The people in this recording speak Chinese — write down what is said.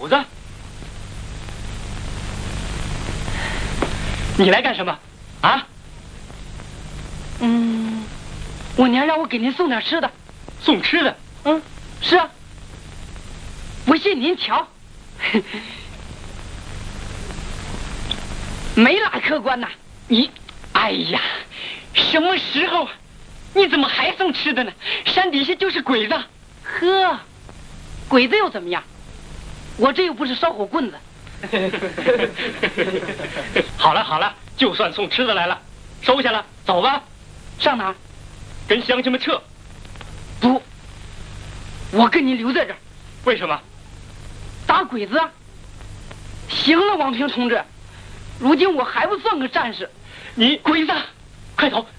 狗子，你来干什么？啊？ 我娘让我给您送点吃的。 送吃的？ 是啊。不信您瞧，没拉客官呐。你，哎呀，什么时候？你怎么还送吃的呢？山底下就是鬼子。呵，鬼子又怎么样？我这又不是烧火棍子。 好了好了，就算送吃的来了，收下了，走吧。 上哪儿？ 跟乡亲们撤。 不，我跟你留在这儿。 为什么？ 打鬼子啊！行了，王平同志，如今我还不算个战士。 你鬼子， 快走，